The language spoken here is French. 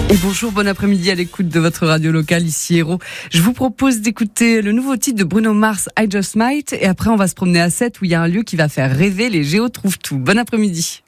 Et bonjour, bon après-midi à l'écoute de votre radio locale, ici Héros. Je vous propose d'écouter le nouveau titre de Bruno Mars, I Just Might, et après on va se promener à Sète où il y a un lieu qui va faire rêver, les Géos trouvent tout. Bon après-midi.